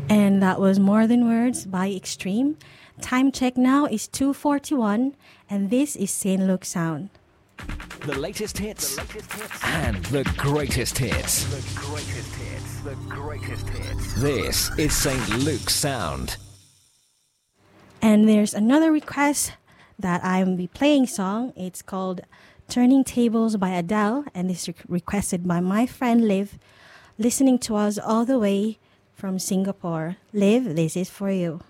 And that was More Than Words by Extreme. Time check now is 2:41, and this is St. Luke Sound. The latest hits and the greatest hits. This is St. Luke Sound. And there's another request that I will be playing song. It's called Turning Tables by Adele, and it's requested by my friend Liv, listening to us all the way from Singapore. Liv, this is for you.